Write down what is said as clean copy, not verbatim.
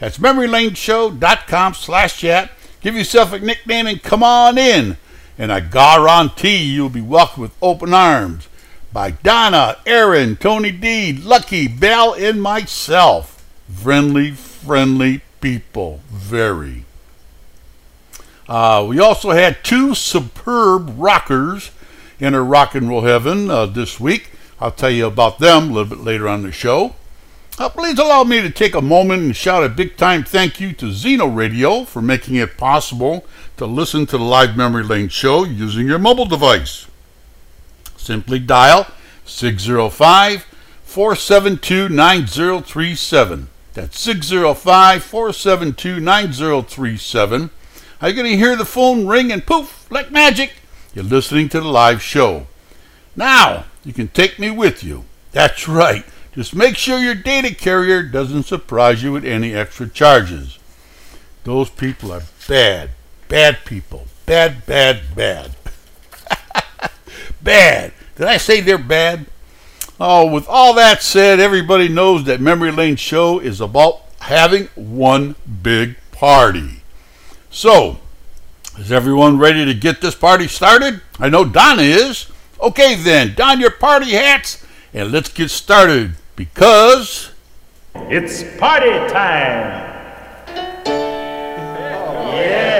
That's memorylaneshow.com/chat. Give yourself a nickname and come on in. And I guarantee you'll be welcomed with open arms by Donna, Aaron, Tony D, Lucky, Bell, and myself. Friendly people. Very. We also had two superb rockers in our rock and roll heaven this week. I'll tell you about them a little bit later on the show. Please allow me to take a moment and shout a big time thank you to Zeno Radio for making it possible to listen to the live Memory Lane show using your mobile device. Simply dial 605-472-9037. That's 605-472-9037. Are you going to hear the phone ring and poof, like magic? You're listening to the live show. Now, you can take me with you. That's right. Just make sure your data carrier doesn't surprise you with any extra charges. Those people are bad people. Bad. Bad. Did I say they're bad? Oh, with all that said, everybody knows that Memory Lane Show is about having one big party. So, is everyone ready to get this party started? I know Donna is. Okay then, don your party hats and let's get started because it's party time. Yeah.